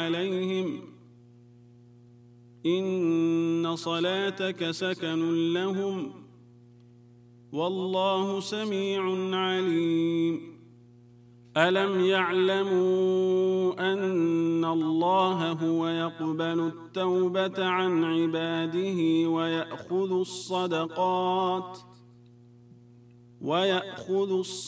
عليهم إن صلاتك سكن لهم والله سميع عليم ألم يعلموا أن الله هو يقبل التوبة عن عباده ويأخذ الصدقات